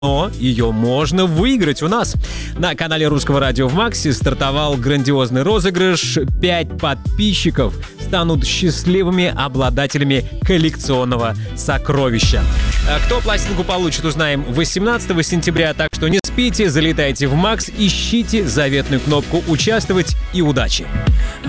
но ее можно выиграть у нас. На канале Русского радио в Максе стартовал грандиозный розыгрыш. 5 подписчиков станут счастливыми обладателями коллекционного сокровища. Кто пластинку получит, узнаем 18 сентября, так что не спите, залетайте в Макс, ищите заветную кнопку «Участвовать» и удачи!